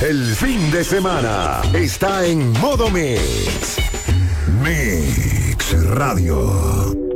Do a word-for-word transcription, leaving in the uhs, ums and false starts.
El fin de semana está en modo Mix. Mix Radio.